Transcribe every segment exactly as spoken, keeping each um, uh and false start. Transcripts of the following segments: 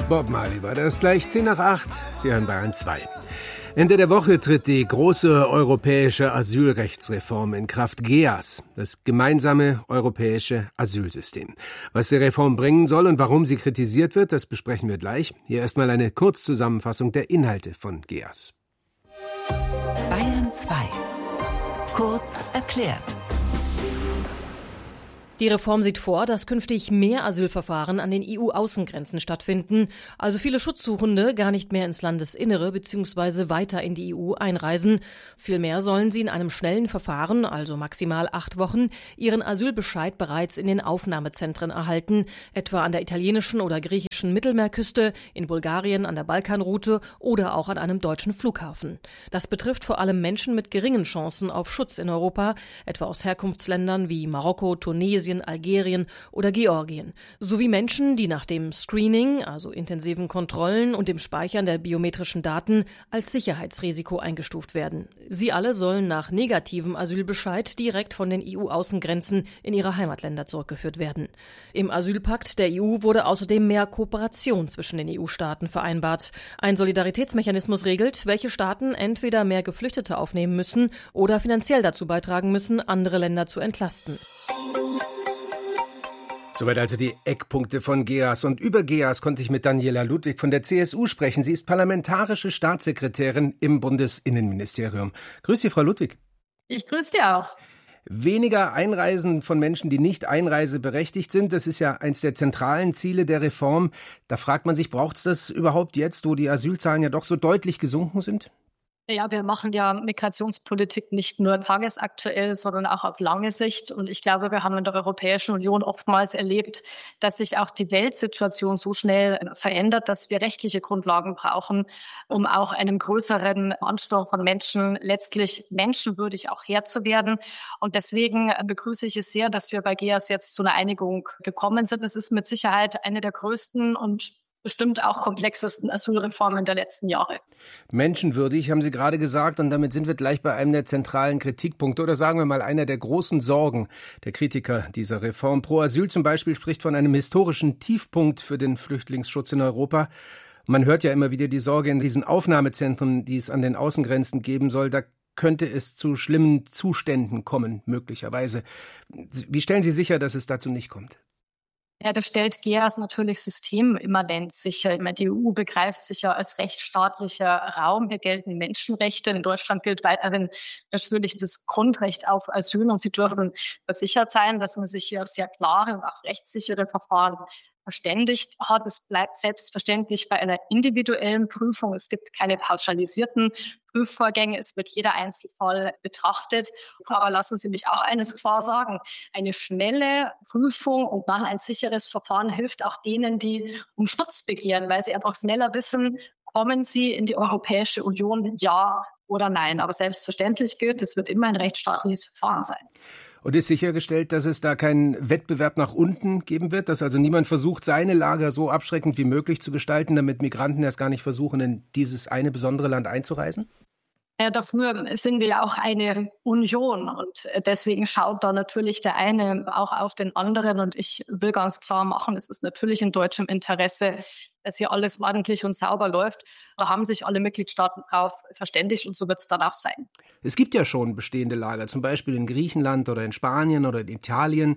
Bob Marley war das, gleich zehn nach acht. Sie hören Bayern zwei. Ende der Woche tritt die große europäische Asylrechtsreform in Kraft, G E A S, das gemeinsame europäische Asylsystem. Was die Reform bringen soll und warum sie kritisiert wird, das besprechen wir gleich. Hier erstmal eine Kurzzusammenfassung der Inhalte von G E A S. Bayern zwei. Kurz erklärt. Die Reform sieht vor, dass künftig mehr Asylverfahren an den E U-Außengrenzen stattfinden, also viele Schutzsuchende gar nicht mehr ins Landesinnere bzw. weiter in die E U einreisen. Vielmehr sollen sie in einem schnellen Verfahren, also maximal acht Wochen, ihren Asylbescheid bereits in den Aufnahmezentren erhalten, etwa an der italienischen oder griechischen Mittelmeerküste, in Bulgarien an der Balkanroute oder auch an einem deutschen Flughafen. Das betrifft vor allem Menschen mit geringen Chancen auf Schutz in Europa, etwa aus Herkunftsländern wie Marokko, Tunesien, Algerien oder Georgien, sowie Menschen, die nach dem Screening, also intensiven Kontrollen und dem Speichern der biometrischen Daten als Sicherheitsrisiko eingestuft werden. Sie alle sollen nach negativem Asylbescheid direkt von den E U-Außengrenzen in ihre Heimatländer zurückgeführt werden. Im Asylpakt der E U wurde außerdem mehr Kooperation zwischen den E U-Staaten vereinbart. Ein Solidaritätsmechanismus regelt, welche Staaten entweder mehr Geflüchtete aufnehmen müssen oder finanziell dazu beitragen müssen, andere Länder zu entlasten. Soweit also die Eckpunkte von G E A S. Und über G E A S konnte ich mit Daniela Ludwig von der C S U sprechen. Sie ist parlamentarische Staatssekretärin im Bundesinnenministerium. Grüß Sie, Frau Ludwig. Ich grüße Sie auch. Weniger Einreisen von Menschen, die nicht einreiseberechtigt sind, das ist ja eins der zentralen Ziele der Reform. Da fragt man sich, braucht es das überhaupt jetzt, wo die Asylzahlen ja doch so deutlich gesunken sind? Ja, wir machen ja Migrationspolitik nicht nur tagesaktuell, sondern auch auf lange Sicht. Und ich glaube, wir haben in der Europäischen Union oftmals erlebt, dass sich auch die Weltsituation so schnell verändert, dass wir rechtliche Grundlagen brauchen, um auch einem größeren Ansturm von Menschen letztlich menschenwürdig auch Herr zu werden. Und deswegen begrüße ich es sehr, dass wir bei G E A S jetzt zu einer Einigung gekommen sind. Es ist mit Sicherheit eine der größten und bestimmt auch komplexesten Asylreformen der letzten Jahre. Menschenwürdig, haben Sie gerade gesagt, und damit sind wir gleich bei einem der zentralen Kritikpunkte oder sagen wir mal einer der großen Sorgen der Kritiker dieser Reform. Pro Asyl zum Beispiel spricht von einem historischen Tiefpunkt für den Flüchtlingsschutz in Europa. Man hört ja immer wieder die Sorge in diesen Aufnahmezentren, die es an den Außengrenzen geben soll, da könnte es zu schlimmen Zuständen kommen, möglicherweise. Wie stellen Sie sicher, dass es dazu nicht kommt? Ja, das stellt G E A S natürlich systemimmanent sicher. Die E U begreift sich ja als rechtsstaatlicher Raum. Hier gelten Menschenrechte. In Deutschland gilt weiterhin natürlich das Grundrecht auf Asyl. Und Sie dürfen versichert sein, dass man sich hier auf sehr klare und auch rechtssichere Verfahren verständigt hat. Es bleibt selbstverständlich bei einer individuellen Prüfung. Es gibt keine pauschalisierten Prüfvorgänge. Es wird jeder Einzelfall betrachtet. Aber lassen Sie mich auch eines klar sagen. Eine schnelle Prüfung und dann ein sicheres Verfahren hilft auch denen, die um Schutz begehren, weil sie einfach schneller wissen, kommen sie in die Europäische Union, ja oder nein. Aber selbstverständlich gilt, es wird immer ein rechtsstaatliches Verfahren sein. Und ist sichergestellt, dass es da keinen Wettbewerb nach unten geben wird, dass also niemand versucht, seine Lager so abschreckend wie möglich zu gestalten, damit Migranten erst gar nicht versuchen, in dieses eine besondere Land einzureisen? Ja, dafür sind wir ja auch eine Union und deswegen schaut da natürlich der eine auch auf den anderen und ich will ganz klar machen, es ist natürlich in deutschem Interesse, dass hier alles ordentlich und sauber läuft. Da haben sich alle Mitgliedstaaten darauf verständigt und so wird es dann auch sein. Es gibt ja schon bestehende Lager, zum Beispiel in Griechenland oder in Spanien oder in Italien.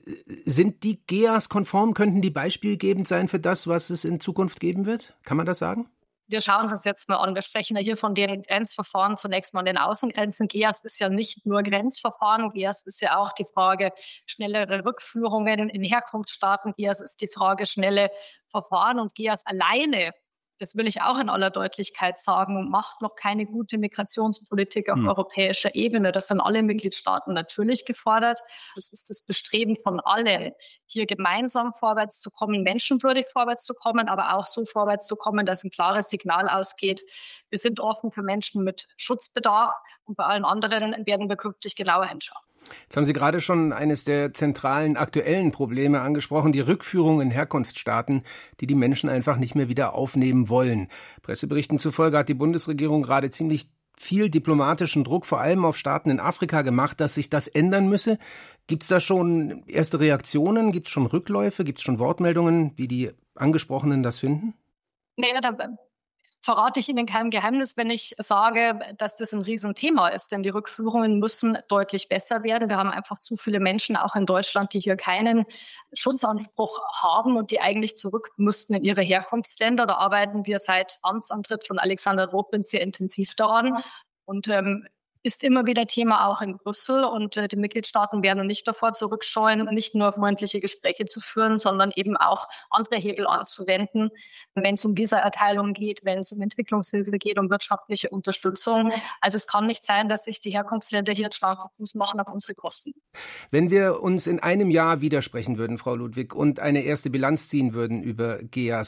Sind die G E A S-konform? Könnten die beispielgebend sein für das, was es in Zukunft geben wird? Kann man das sagen? Wir schauen uns das jetzt mal an. Wir sprechen ja hier von den Grenzverfahren zunächst mal an den Außengrenzen. G E A S ist ja nicht nur Grenzverfahren. G E A S ist ja auch die Frage schnellere Rückführungen in Herkunftsstaaten. G E A S ist die Frage schnelle Verfahren. Und G E A S alleine, das will ich auch in aller Deutlichkeit sagen, macht noch keine gute Migrationspolitik auf hm. europäischer Ebene. Das sind alle Mitgliedstaaten natürlich gefordert. Das ist das Bestreben von allen, hier gemeinsam vorwärts zu kommen, menschenwürdig vorwärts zu kommen, aber auch so vorwärts zu kommen, dass ein klares Signal ausgeht. Wir sind offen für Menschen mit Schutzbedarf und bei allen anderen werden wir künftig genauer hinschauen. Jetzt haben Sie gerade schon eines der zentralen aktuellen Probleme angesprochen, die Rückführung in Herkunftsstaaten, die die Menschen einfach nicht mehr wieder aufnehmen wollen. Presseberichten zufolge hat die Bundesregierung gerade ziemlich viel diplomatischen Druck, vor allem auf Staaten in Afrika gemacht, dass sich das ändern müsse. Gibt es da schon erste Reaktionen? Gibt es schon Rückläufe? Gibt es schon Wortmeldungen, wie die Angesprochenen das finden? Naja, da verrate ich Ihnen kein Geheimnis, wenn ich sage, dass das ein Riesenthema ist, denn die Rückführungen müssen deutlich besser werden. Wir haben einfach zu viele Menschen, auch in Deutschland, die hier keinen Schutzanspruch haben und die eigentlich zurück müssten in ihre Herkunftsländer. Da arbeiten wir seit Amtsantritt von Alexander Dobrindt sehr intensiv daran und ähm, ist immer wieder Thema auch in Brüssel und äh, die Mitgliedstaaten werden nicht davor zurückscheuen, nicht nur freundliche Gespräche zu führen, sondern eben auch andere Hebel anzuwenden, wenn es um Visaerteilung geht, wenn es um Entwicklungshilfe geht, um wirtschaftliche Unterstützung. Also es kann nicht sein, dass sich die Herkunftsländer hier einen starken Fuß machen auf unsere Kosten. Wenn wir uns in einem Jahr widersprechen würden, Frau Ludwig, und eine erste Bilanz ziehen würden über G E A S,